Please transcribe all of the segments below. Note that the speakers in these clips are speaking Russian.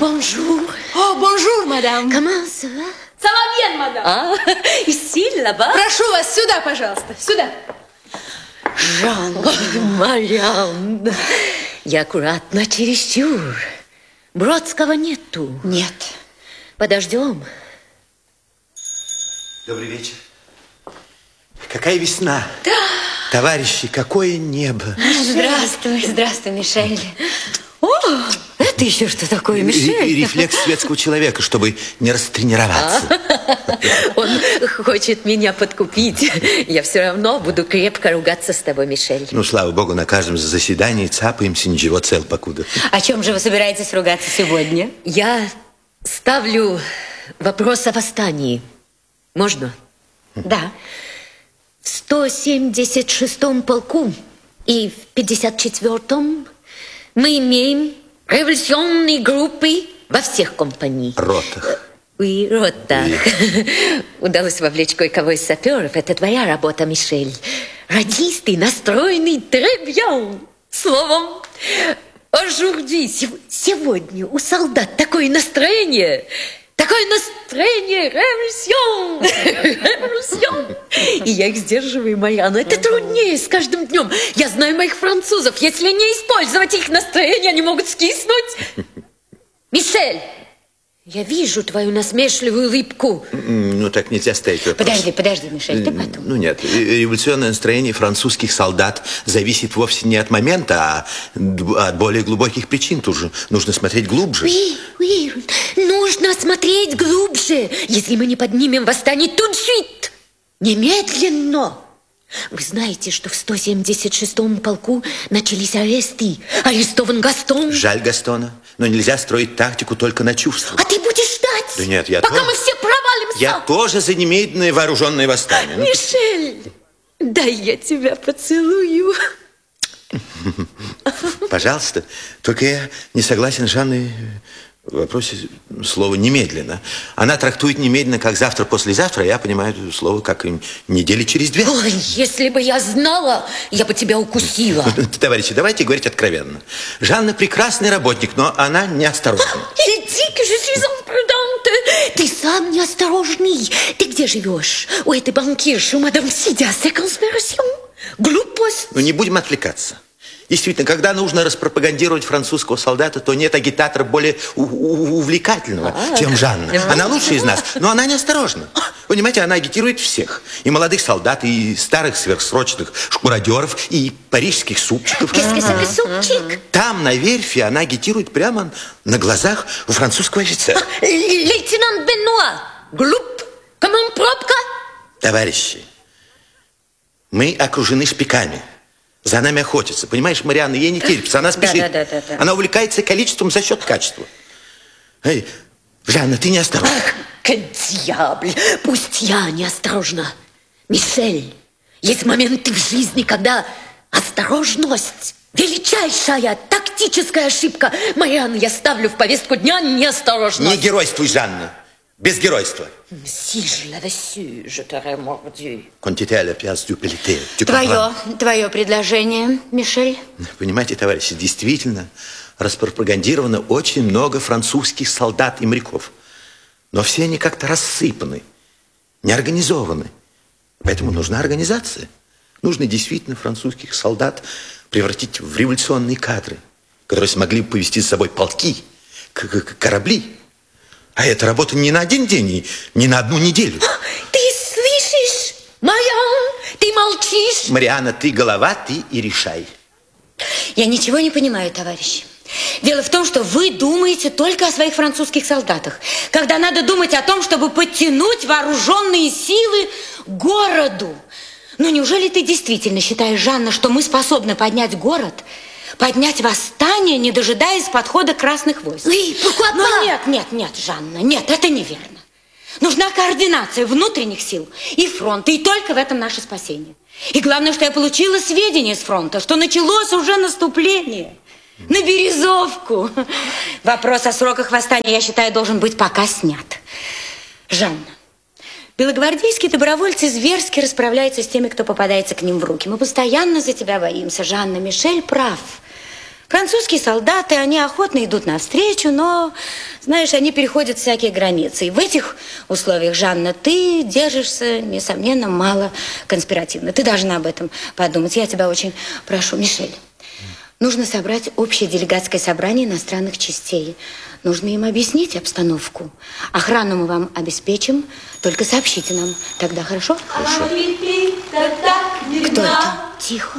Bonjour. Oh, bonjour, madame. Comment ça va? Ça va bien, madame. Ah, ici, là-bas? Прошу вас сюда, пожалуйста. Сюда. Жанна, Марианна, я аккуратно чересчур. Бродского нету. Нет. Подождем. Добрый вечер. Какая весна. Да. Товарищи, какое небо. Здравствуй, здравствуй, Мишель. О, это еще что такое, Мишель? Рефлекс светского человека, чтобы не растренироваться. Он хочет меня подкупить. Я все равно буду крепко ругаться с тобой, Мишель. Ну, слава богу, на каждом заседании цапаемся, ничего, цел покуда. О чем же вы собираетесь ругаться сегодня? Я ставлю вопрос о восстании. Можно? Да. В 176-м полку и в 54-м мы имеем революционные группы во всех компаниях. Ротах. И ротах. Удалось вовлечь кое-кого из саперов. Это твоя работа, Мишель. Радисты настроены très-bien. Словом, aujourd'hui, сегодня у солдат такое настроение... Такое настроение, революцион. И я их сдерживаю, Марианна. Это труднее с каждым днем. Я знаю моих французов. Если не использовать их настроение, они могут скиснуть. Мишель, я вижу твою насмешливую улыбку. Ну, так нельзя ставить вопрос. Подожди, Мишель, ты потом. Ну, нет. Революционное настроение французских солдат зависит вовсе не от момента, а от более глубоких причин. Тут же нужно смотреть глубже. Oui, нужно смотреть глубже. Если мы не поднимем восстание tout de suite, немедленно. Вы знаете, что в 176-м полку начались аресты. Арестован Гастон. Жаль Гастона, но нельзя строить тактику только на чувства. А ты будешь ждать? Да нет, я пока тоже... мы все провалимся. Я тоже за немедленное вооруженное восстание. Мишель, дай я тебя поцелую. Пожалуйста. Только я не согласен с Жанной в вопросе слова «немедленно». Она трактует «немедленно» как «завтра-послезавтра», а я понимаю это слово как «недели через две». Ой, если бы я знала, я бы тебя укусила. Товарищи, давайте говорить откровенно. Жанна прекрасный работник, но она неосторожна. Иди-ка, je suis imprudente. Ты сам неосторожный. Ты где живешь? У этой банкирши, у мадам Сидя, c'est conspiration. Глупость. Ну, не будем отвлекаться. Действительно, когда нужно распропагандировать французского солдата, то нет агитатора более увлекательного, чем Жанна. Она лучшая из нас, но она неосторожна. Понимаете, она агитирует всех. И молодых солдат, и старых сверхсрочных шкуродеров, и парижских супчиков. Супчик? Там, на верфи, она агитирует прямо на глазах у французского офицера. Лейтенант Бенуа, глуп, как пробка. Товарищи, мы окружены шпиками. За нами охотятся. Понимаешь, Марианна, ей не терпится. Она спешит. Да. Она увлекается количеством за счет качества. Эй, Жанна, ты неосторожна. Ах, que diable! Пусть я неосторожна. Мишель, есть моменты в жизни, когда осторожность – величайшая тактическая ошибка. Марианна, я ставлю в повестку дня неосторожность. Не геройствуй, Жанна. Без геройства. Si je l'avais su, je t'aurais mordu. Твое предложение, Мишель? Понимаете, товарищи, действительно распропагандировано очень много французских солдат и моряков. Но все они как-то рассыпаны, не организованы. Поэтому нужна организация. Нужно действительно французских солдат превратить в революционные кадры, которые смогли бы повести с собой полки, корабли. А это работа не на один день и не на одну неделю. Ты слышишь, Мариан? Ты молчишь? Марианна, ты голова, ты и решай. Я ничего не понимаю, товарищи. Дело в том, что вы думаете только о своих французских солдатах, когда надо думать о том, чтобы подтянуть вооруженные силы к городу. Ну, неужели ты действительно считаешь, Жанна, что мы способны поднять город, поднять восстание, не дожидаясь подхода красных войск? Ну, нет, Жанна, нет, это неверно. Нужна координация внутренних сил и фронта, и только в этом наше спасение. И главное, что я получила сведения с фронта, что началось уже наступление на Березовку. Вопрос о сроках восстания, я считаю, должен быть пока снят. Жанна, белогвардейские добровольцы зверски расправляются с теми, кто попадается к ним в руки. Мы постоянно за тебя боимся, Жанна. Мишель прав. Французские солдаты, они охотно идут навстречу, но, знаешь, они переходят всякие границы. И в этих условиях, Жанна, ты держишься, несомненно, мало конспиративно. Ты должна об этом подумать. Я тебя очень прошу. Мишель, нужно собрать общее делегатское собрание иностранных частей. Нужно им объяснить обстановку. Охрану мы вам обеспечим, только сообщите нам. Тогда хорошо? Хорошо. Кто это? Тихо.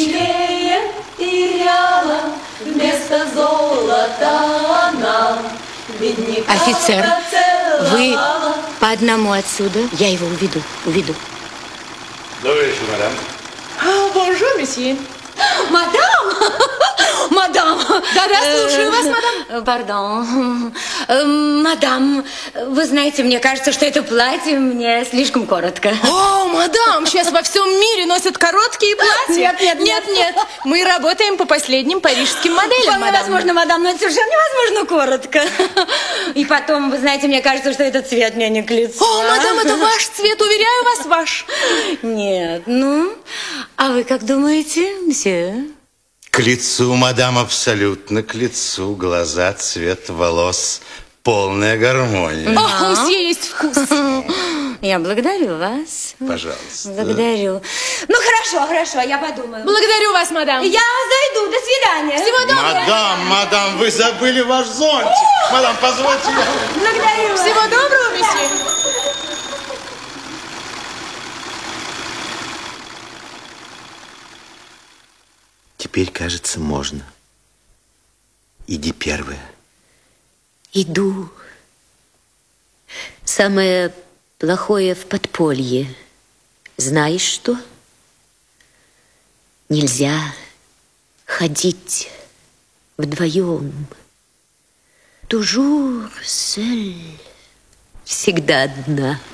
Вместо золота она бедняка Офицер, вы поцеловала. по одному отсюда. Я его уведу. Добрый вечер, мадам. Бонжур, месье. Мадам! Мадам! Да-да, слушаю вас, мадам. Пардон. Мадам, вы знаете, мне кажется, что это платье мне слишком коротко. О, мадам, сейчас во всем мире носят короткие платья. Нет. Мы работаем по последним парижским моделям, Вполне мадам. возможно, мадам, но это совершенно невозможно коротко. И потом, вы знаете, мне кажется, что этот цвет мне не к лицу. О, мадам, это ваш цвет, уверяю вас, ваш. Нет, ну, а вы как думаете, мсье? К лицу, мадам, абсолютно к лицу. Глаза, цвет волос, полная гармония. О, у мсье есть вкус. Я благодарю вас. Пожалуйста. Благодарю. Ну, хорошо, я подумаю. Благодарю вас, мадам. Я зайду, до свидания. Всего доброго. Мадам, вы забыли ваш зонтик. Мадам, позвольте я... Благодарю вас. Всего доброго, месье. Теперь, кажется, можно. Иди первая. Иду. Самое плохое в подполье. Знаешь что? Нельзя ходить вдвоем. Toujours seul. Всегда одна.